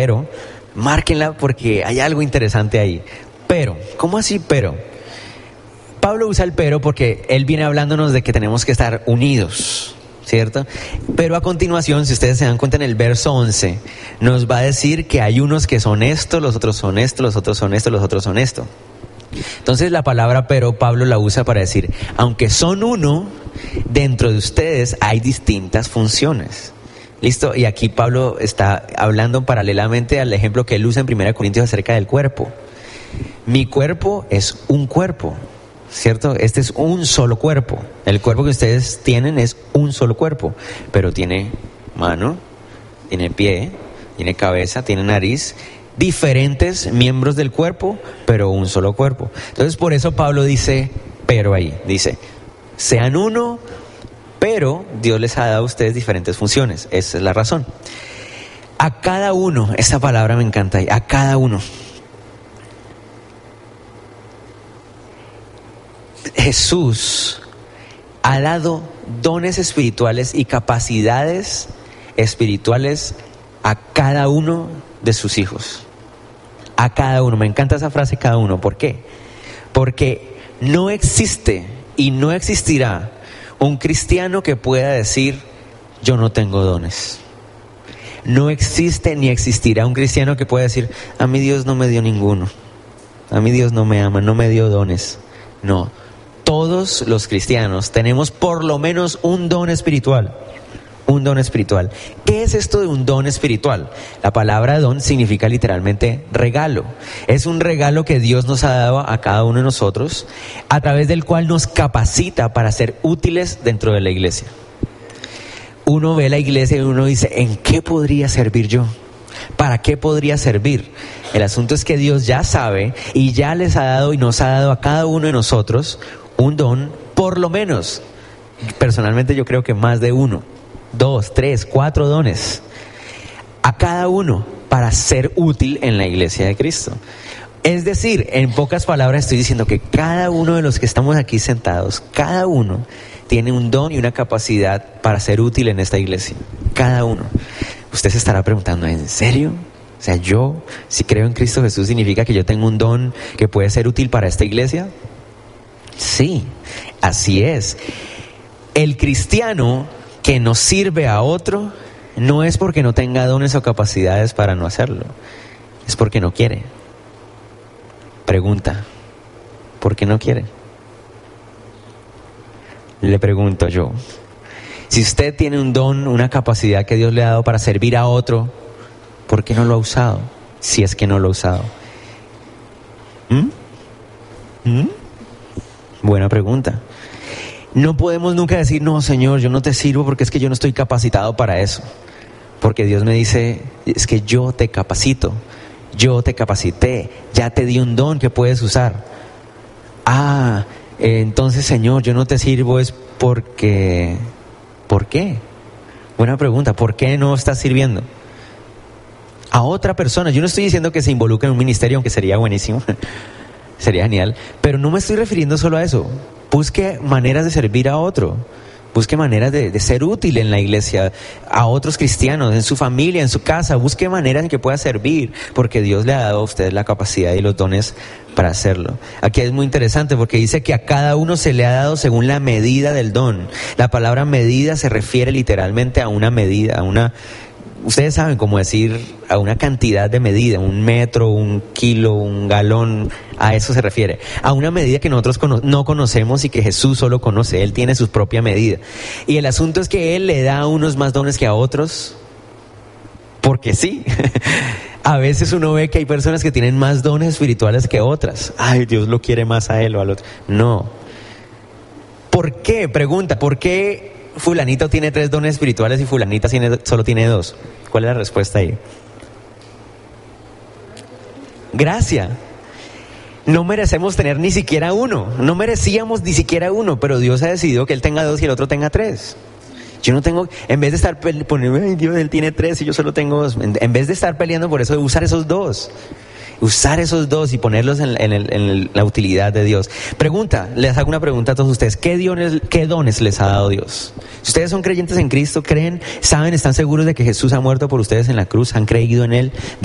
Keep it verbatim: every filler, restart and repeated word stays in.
pero, márquenla porque hay algo interesante ahí. Pero, ¿cómo así pero? Pablo usa el pero porque él viene hablándonos de que tenemos que estar unidos, ¿cierto? Pero a continuación, si ustedes se dan cuenta en el verso once, nos va a decir que hay unos que son esto, los otros son esto, los otros son esto, los otros son esto. Entonces la palabra pero Pablo la usa para decir, aunque son uno, dentro de ustedes hay distintas funciones. ¿Listo? Y aquí Pablo está hablando paralelamente al ejemplo que él usa en primera Corintios acerca del cuerpo. Mi cuerpo es un cuerpo, ¿cierto? Este es un solo cuerpo. El cuerpo que ustedes tienen es un solo cuerpo, pero tiene mano, tiene pie, tiene cabeza, tiene nariz, diferentes miembros del cuerpo, pero un solo cuerpo. Entonces por eso Pablo dice, pero ahí, dice, sean uno, pero Dios les ha dado a ustedes diferentes funciones. Esa es la razón. A cada uno, esta palabra me encanta, a cada uno. Jesús ha dado dones espirituales y capacidades espirituales a cada uno de sus hijos. A cada uno. Me encanta esa frase, cada uno. ¿Por qué? Porque no existe y no existirá un cristiano que pueda decir, yo no tengo dones. No existe ni existirá un cristiano que pueda decir, a mí Dios no me dio ninguno. A mí Dios no me ama, no me dio dones. No. Todos los cristianos tenemos por lo menos un don espiritual. Un don espiritual. ¿Qué es esto de un don espiritual? La palabra don significa literalmente regalo. Es un regalo que Dios nos ha dado a cada uno de nosotros, a través del cual nos capacita para ser útiles dentro de la iglesia. Uno ve la iglesia y uno dice, ¿en qué podría servir yo? ¿Para qué podría servir? El asunto es que Dios ya sabe y ya les ha dado y nos ha dado a cada uno de nosotros un don, por lo menos. Personalmente yo creo que más de uno. Dos, tres, cuatro dones a cada uno para ser útil en la iglesia de Cristo. Es decir, en pocas palabras estoy diciendo que cada uno de los que estamos aquí sentados, cada uno tiene un don y una capacidad para ser útil en esta iglesia. Cada uno. Usted se estará preguntando, ¿en serio? O sea, yo, si creo en Cristo Jesús, ¿significa que yo tengo un don que puede ser útil para esta iglesia? Sí, así es. El cristiano que no sirve a otro no es porque no tenga dones o capacidades para no hacerlo, es porque no quiere. Pregunta, ¿por qué no quiere? Le pregunto yo, si usted tiene un don, una capacidad que Dios le ha dado para servir a otro, ¿por qué no lo ha usado? Si es que no lo ha usado. ¿Mm? ¿Mm? Buena pregunta. No podemos nunca decir, no, Señor, yo no te sirvo porque es que yo no estoy capacitado para eso. Porque Dios me dice, es que yo te capacito, yo te capacité, ya te di un don que puedes usar. Ah, eh, entonces, Señor, yo no te sirvo es porque... ¿Por qué? Buena pregunta, ¿por qué no estás sirviendo a otra persona? Yo no estoy diciendo que se involucre en un ministerio, aunque sería buenísimo, sería genial, pero no me estoy refiriendo solo a eso. Busque maneras de servir a otro. Busque maneras de, de ser útil en la iglesia, a otros cristianos, en su familia, en su casa. Busque maneras en que pueda servir, porque Dios le ha dado a usted la capacidad y los dones para hacerlo. Aquí es muy interesante porque dice que a cada uno se le ha dado según la medida del don. La palabra medida se refiere literalmente a una medida, a una... Ustedes saben cómo decir a una cantidad de medida, un metro, un kilo, un galón, a eso se refiere. A una medida que nosotros cono- no conocemos y que Jesús solo conoce, Él tiene su propia medida. Y el asunto es que Él le da a unos más dones que a otros, porque sí. A veces uno ve que hay personas que tienen más dones espirituales que otras. Ay, Dios lo quiere más a él o al otro. No. ¿Por qué? Pregunta, ¿por qué fulanito tiene tres dones espirituales y fulanita tiene, solo tiene dos? ¿Cuál es la respuesta ahí? Gracia. No merecemos tener ni siquiera uno. No merecíamos ni siquiera uno, pero Dios ha decidido que Él tenga dos y el otro tenga tres. Yo no tengo, en vez de estar poniendo, ay Dios, Él tiene tres y yo solo tengo dos. En, en vez de estar peleando por eso, de usar esos dos. Usar esos dos y ponerlos en, en, el, en la utilidad de Dios. Pregunta, les hago una pregunta a todos ustedes. ¿Qué dones, qué dones les ha dado Dios? Si ustedes son creyentes en Cristo, creen, saben, están seguros de que Jesús ha muerto por ustedes en la cruz, han creído en Él.